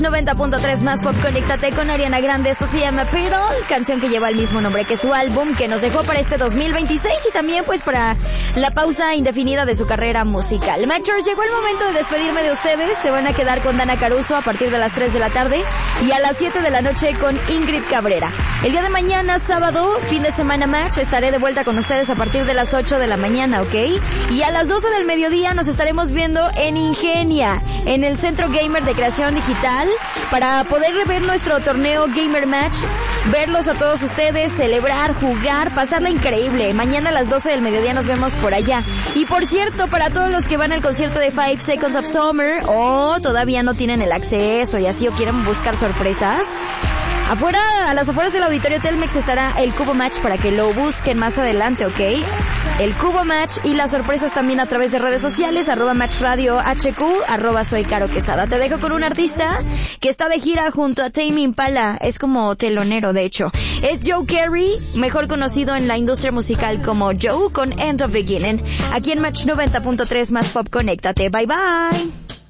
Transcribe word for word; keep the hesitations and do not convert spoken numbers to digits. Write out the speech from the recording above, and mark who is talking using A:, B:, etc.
A: noventa punto tres más pop, conéctate con Ariana Grande. Esto se llama Pedal, canción que lleva el mismo nombre que su álbum, que nos dejó para este dos mil veintiséis y también pues para la pausa indefinida de su carrera musical. Matchers, llegó el momento de despedirme de ustedes. Se van a quedar con Dana Caruso a partir de las tres de la tarde y a las siete de la noche con Ingrid Cabrera. El día de mañana, sábado, fin de semana Match, estaré de vuelta con ustedes a partir de las ocho de la mañana, ¿ok? Y a las doce del mediodía nos estaremos viendo en Ingenia, en el Centro Gamer de Creación Digital, para poder ver nuestro torneo Gamer Match, verlos a todos ustedes, celebrar, jugar, pasarla increíble. Mañana a las doce del mediodía nos vemos por allá. Y por cierto, para todos los que van al concierto de Five Seconds of Summer o todavía no tienen el acceso y así o quieren buscar sorpresas, afuera, a las afueras del Auditorio Telmex estará el Cubo Match para que lo busquen más adelante, ¿ok? El Cubo Match y las sorpresas también a través de redes sociales, arroba Match Radio H Q, arroba Soy Caro Quesada. Te dejo con un artista que está de gira junto a Tame Impala, es como telonero de hecho. Es Joe Carey, mejor conocido en la industria musical como Joe, con End of Beginning. Aquí en Match noventa punto tres más pop, conéctate. Bye bye.